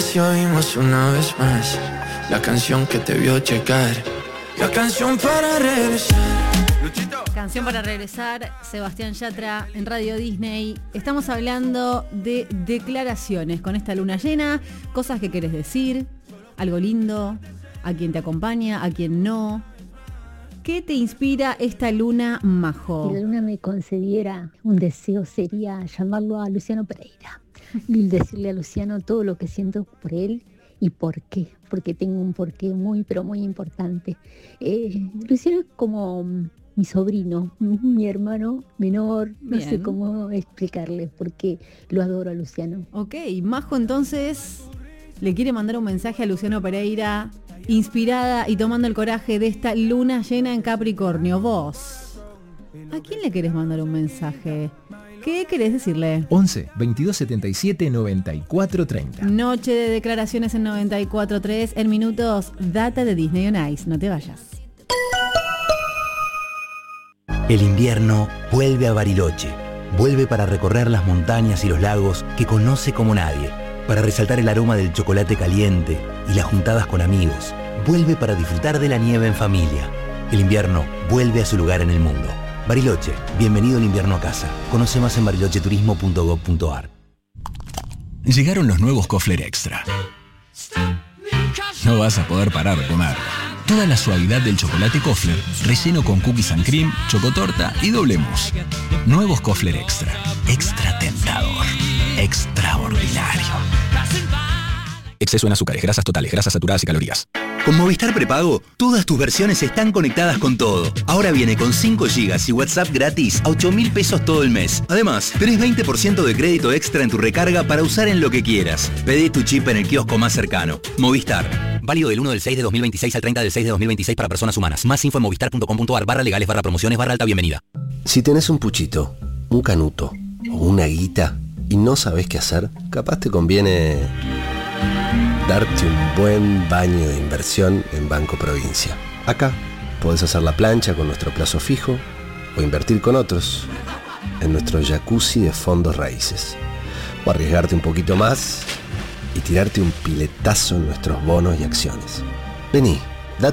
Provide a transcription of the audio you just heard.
si oímos una vez más la canción que te vio llegar, la canción para regresar. Canción para regresar, Sebastián Yatra en Radio Disney. Estamos hablando de declaraciones con esta luna llena, cosas que querés decir, algo lindo, a quien te acompaña, a quien no. ¿Qué te inspira esta luna, Majo? Si la luna me concediera un deseo sería llamarlo a Luciano Pereira y decirle a Luciano todo lo que siento por él y por qué, porque tengo un porqué muy pero muy importante. Luciano es como mi sobrino, mi hermano menor, no Bien. sé cómo explicarle porque lo adoro a Luciano. Ok, Majo entonces le quiere mandar un mensaje a Luciano Pereira, inspirada y tomando el coraje de esta luna llena en Capricornio. Vos, ¿a quién le querés mandar un mensaje? ¿Qué querés decirle? 11 22 77 94 30. Noche de declaraciones en 94.3, en minutos, data de Disney on Ice. No te vayas. El invierno vuelve a Bariloche. Vuelve para recorrer las montañas y los lagos que conoce como nadie. Para resaltar el aroma del chocolate caliente y las juntadas con amigos. Vuelve para disfrutar de la nieve en familia. El invierno vuelve a su lugar en el mundo. Bariloche, bienvenido el invierno a casa. Conoce más en barilocheturismo.gov.ar. Llegaron los nuevos Kofler Extra. No vas a poder parar de comer. Toda la suavidad del chocolate Kofler, relleno con cookies and cream, chocotorta y doble mousse. Nuevos Kofler Extra. Extra tentador. Extraordinario. Exceso en azúcares, grasas totales, grasas saturadas y calorías. Con Movistar Prepago, todas tus versiones están conectadas con todo. Ahora viene con 5 GB y WhatsApp gratis a 8.000 pesos todo el mes. Además, tenés 20% de crédito extra en tu recarga para usar en lo que quieras. Pedí tu chip en el kiosco más cercano. Movistar. Válido del 1 del 6 de 2026 al 30 del 6 de 2026 para personas humanas. Más info en movistar.com.ar/legales/promociones/alta bienvenida. Si tenés un puchito, un canuto o una guita y no sabés qué hacer, capaz te conviene darte un buen baño de inversión en Banco Provincia. Acá podés hacer la plancha con nuestro plazo fijo o invertir con otros en nuestro jacuzzi de fondos raíces. O arriesgarte un poquito más y tirarte un piletazo en nuestros bonos y acciones. Vení,